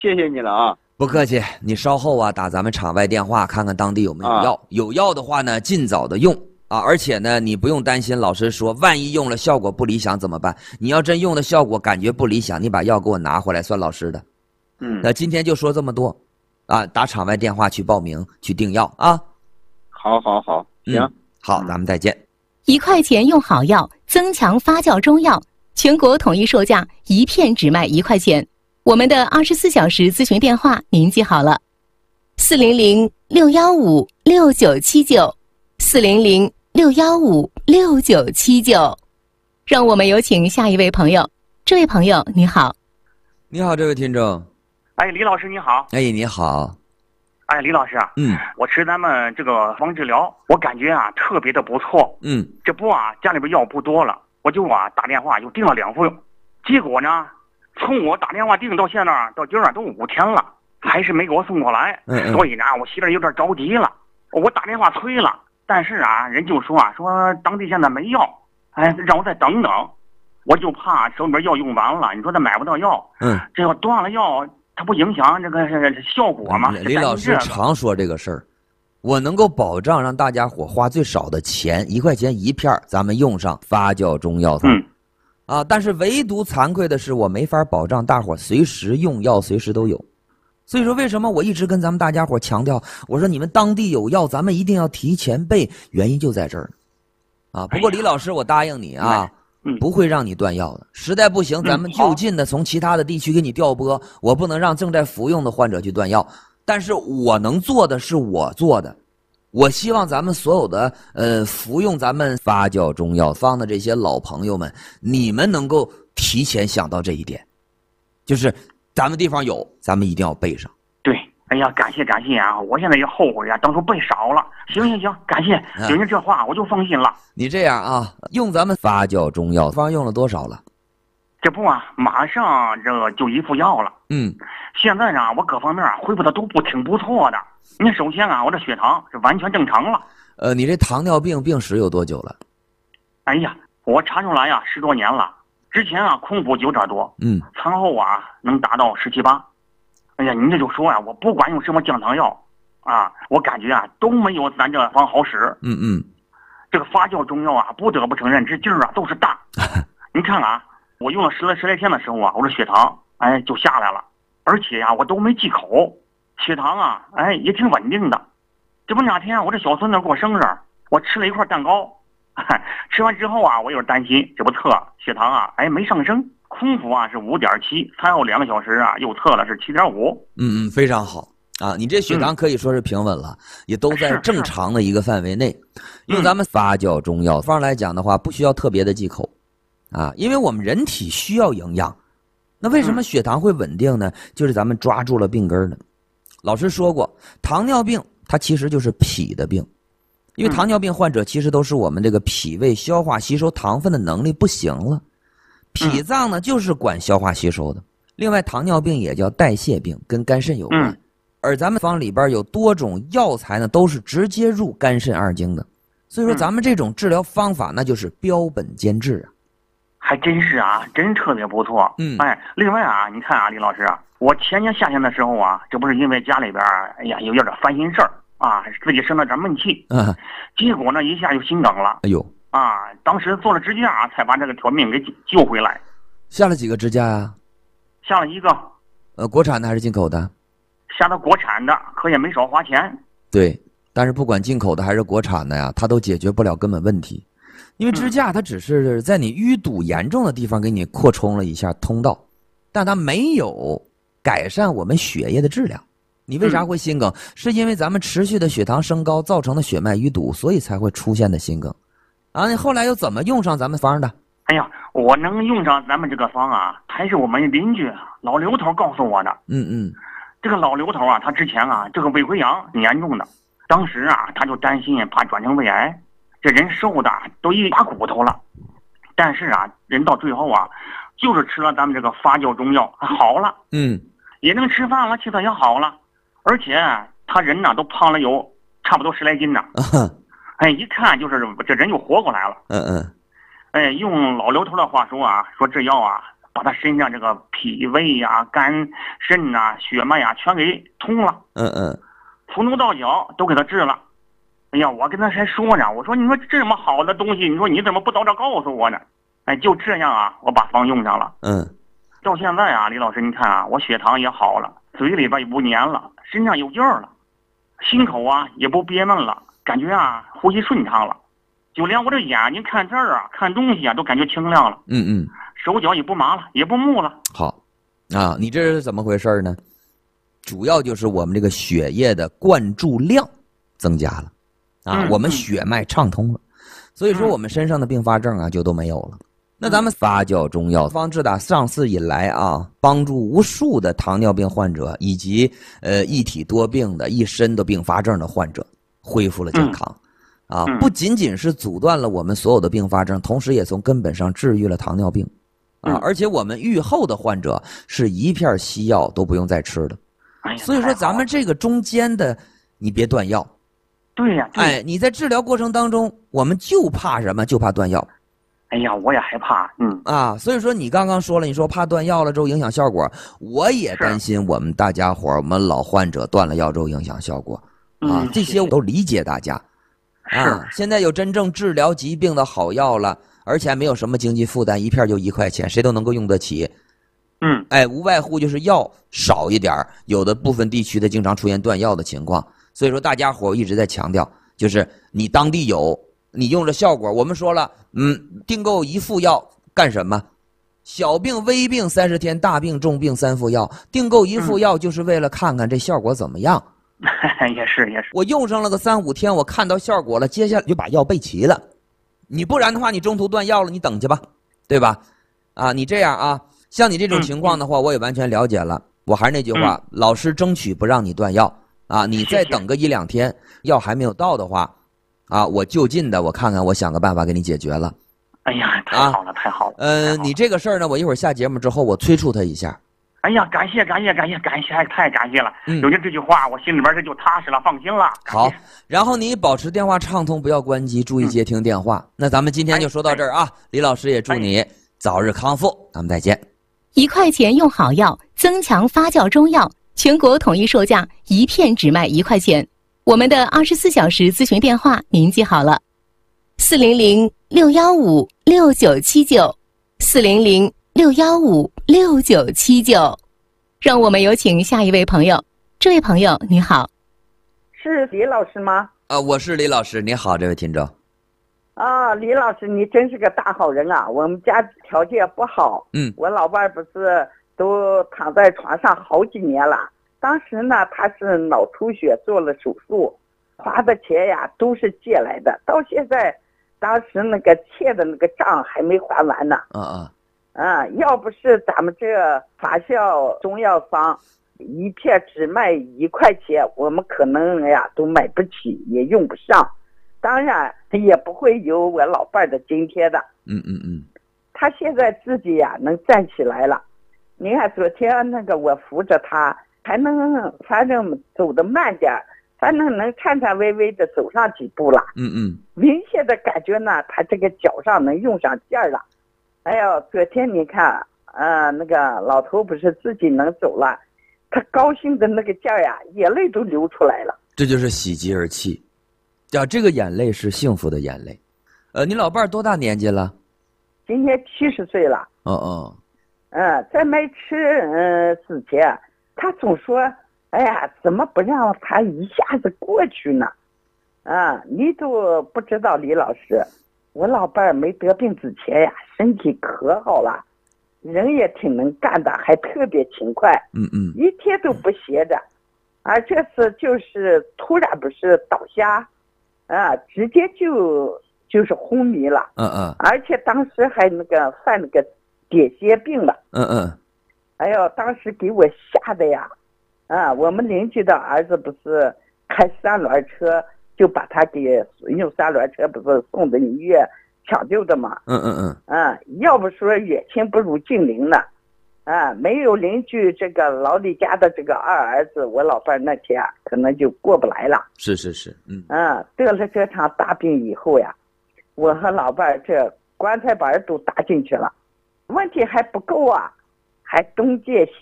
谢谢你了啊。 不客气，你稍后啊打咱们场外电话看看当地有没有药，有药的话呢尽早的用啊，而且呢你不用担心，老师说万一用了效果不理想怎么办？你要真用的效果感觉不理想，你把药给我拿回来算老师的。那今天就说这么多啊，打场外电话去报名去订药啊。 好，行， 好，咱们再见。 1块钱用好药，增强发酵中药，全国统一售价，一片只卖1块钱。我们的24小时咨询电话您记好了，400-615-6979，400-615-6979。让我们有请下一位朋友。这位朋友你好。 你好，这位听众。 哎，李老师你好。 哎，你好。 哎，李老师啊，我吃咱们这个方治疗，我感觉啊特别的不错。这不啊，家里边药不多了，我就啊打电话又订了2副，结果呢，从我打电话订到现在到今儿都5天了，还是没给我送过来。所以呢，我媳妇有点着急了，我打电话催了，但是啊，人就说当地现在没药，哎，让我再等等，我就怕手里边药用完了，你说他买不到药，这要断了药。它不影响这个效果吗？ 李老师常说这个事儿，我能够保障让大家伙花最少的钱，1块钱1片，咱们用上发酵中药方。但是唯独惭愧的是，我没法保障大伙随时用药，随时都有。所以说，为什么我一直跟咱们大家伙强调，我说你们当地有药，咱们一定要提前备，原因就在这儿不过李老师，我答应你啊。不会让你断药的，实在不行咱们就近的从其他的地区给你调拨，我不能让正在服用的患者去断药，但是我能做的是我做的，我希望咱们所有的服用咱们发酵中药方的这些老朋友们，你们能够提前想到这一点，就是咱们地方有，咱们一定要备上。 对，哎呀，感谢啊！我现在也后悔啊，当初备少了。行，感谢，有您这话我就放心了。 你这样啊，用咱们发酵中药方用了多少了？ 这不啊，马上这个就1副药了。现在呢，我各方面恢复的都挺不错的。你看，首先啊，我这血糖是完全正常了。 你这糖尿病病史有多久了？ 哎呀，我查出来呀，10多年了。之前啊，空腹9点多，餐后啊能达到17、18。哎呀，您这就说呀，我不管用什么降糖药啊，我感觉啊都没有咱这方好使。这个发酵中药啊，不得不承认这劲儿啊都是大。您看啊，我用了十来天的时候啊，我这血糖就下来了，而且呀我都没忌口，血糖啊也挺稳定的。这不哪天我这小孙子过生日，我吃了一块蛋糕，吃完之后啊，我有点担心，这不测血糖啊没上升，空腹啊是5.7，餐后2个小时啊又测了是7.5。 非常好。你这血糖可以说是平稳了，也都在正常的一个范围内。用咱们发酵中药方来讲的话，不需要特别的忌口因为我们人体需要营养。那为什么血糖会稳定呢？就是咱们抓住了病根呢。老师说过，糖尿病它其实就是脾的病，因为糖尿病患者其实都是我们这个脾胃消化吸收糖分的能力不行了，脾脏呢就是管消化吸收的。另外，糖尿病也叫代谢病，跟肝肾有关。而咱们方里边有多种药材呢，都是直接入肝肾二经的，所以说咱们这种治疗方法那就是标本兼治还真是啊，真特别不错。另外啊，你看啊，李老师啊，我前年夏天的时候啊，这不是因为家里边有点烦心事儿自己生了点闷气，结果呢一下就心梗了。当时做了支架才把这个条命给救回来。 下了几个支架呀？ 下了1个。 国产的还是进口的？ 下的国产的，可也没少花钱。 对，但是不管进口的还是国产的呀，它都解决不了根本问题。因为支架它只是在你淤堵严重的地方给你扩充了一下通道，但它没有改善我们血液的质量。你为啥会心梗？是因为咱们持续的血糖升高造成的血脉淤堵，所以才会出现的心梗。你后来又怎么用上咱们方的？ 哎呀，我能用上咱们这个方还是我们邻居老刘头告诉我的。这个老刘头他之前这个胃溃疡挺严重的，当时他就担心怕转成胃癌，这人瘦的都一把骨头了。但是人到最后就是吃了咱们这个发酵中药好了，也能吃饭了，气色也好了，而且他人都胖了有差不多10来斤呢。一看就是这人就活过来了。用老刘头的话说说这药把他身上这个脾胃呀、肝肾呐、血脉呀全给通了。从头到脚都给他治了。哎呀，我跟他还说呢，我说你说这么好的东西，你说你怎么不早点告诉我呢？哎，就这样啊，我把方用上了。到现在啊，李老师，你看啊，我血糖也好了，嘴里边也不黏了，身上有劲儿了，心口啊也不憋闷了，感觉啊呼吸顺畅了，就连我这眼睛看这儿啊，看东西啊都感觉清亮了。手脚也不麻了，也不木了。 好，啊，你这是怎么回事呢？主要就是我们这个血液的灌注量增加了，啊，我们血脉畅通了，所以说我们身上的并发症啊就都没有了。那咱们发酵中药方自打上市以来啊，帮助无数的糖尿病患者以及一体多病的一身的并发症的患者恢复了健康。啊，不仅仅是阻断了我们所有的并发症，同时也从根本上治愈了糖尿病。啊，而且我们愈后的患者是一片西药都不用再吃的。所以说咱们这个中间的你别断药。 对呀， 哎，你在治疗过程当中，我们就怕什么？就怕断药。 哎呀，我也害怕。 所以说你刚刚说了，你说怕断药了之后影响效果，我也担心我们大家伙我们老患者断了药之后影响效果。这些我都理解大家。现在有真正治疗疾病的好药了，而且还没有什么经济负担，一片就1块钱，谁都能够用得起。无外乎就是药少一点，有的部分地区的经常出现断药的情况。所以说大家伙一直在强调，就是你当地有，你用着效果。我们说了，订购1副药干什么？小病微病30天，大病重病3副药。订购1副药就是为了看看这效果怎么样。 也是。 我用上了个3、5天，我看到效果了，接下来就把药备齐了。你不然的话，你中途断药了，你等去吧，对吧？你这样啊，像你这种情况的话，我也完全了解了。我还是那句话，老师争取不让你断药啊。你再等个1、2天，药还没有到的话，我就近的我看看，我想个办法给你解决了。 哎呀，太好了，太好了。 你这个事儿呢，我一会儿下节目之后，我催促他一下。 哎呀，感谢，太感谢了。有了这句话，我心里边这就踏实了，放心了。 好，然后你保持电话畅通，不要关机，注意接听电话。那咱们今天就说到这儿啊，李老师也祝你早日康复，咱们再见。 1块钱用好药，增强发酵中药，全国统一售价，一片只卖1块钱。我们的24小时咨询电话您记好了，400-615-6979，400-615-6979。让我们有请下一位朋友。这位朋友你好。 是李老师吗？ 我是李老师，你好，这位听众。 李老师，你真是个大好人啊！我们家条件不好，我老伴不是都躺在床上好几年了。当时呢，他是脑出血做了手术，花的钱呀都是借来的，到现在，当时那个欠的那个账还没还完呢。要不是咱们这发酵中药方一片只卖1块钱，我们可能呀都买不起，也用不上，当然也不会有我老伴的今天的。他现在自己呀能站起来了。你看昨天那个我扶着他，还能反正走得慢点，反正能颤颤巍巍的走上几步了。明显的感觉呢，他这个脚上能用上劲儿了。哎呦，昨天你看，那个老头不是自己能走了，他高兴的那个劲儿呀，眼泪都流出来了。 这就是喜极而泣，这个眼泪是幸福的眼泪。你老伴儿多大年纪了？ 今年70岁了。在买车之前，他总说，哎呀，怎么不让他一下子过去呢？你都不知道，李老师。我老伴儿没得病之前呀，身体可好了，人也挺能干的，还特别勤快，一天都不歇着。而这次就是突然不是倒下，直接就是昏迷了，而且当时还那个犯那个癫痫病了，哎呦，当时给我吓的呀，我们邻居的儿子不是开3轮车。就把他给用3轮车不是送到医院抢救的嘛。要不说远亲不如近邻呢。没有邻居这个老李家的这个二儿子，我老伴那天可能就过不来了。 是。 得了这场大病以后呀，我和老伴这棺材板都搭进去了。 问题还不够啊，还东借西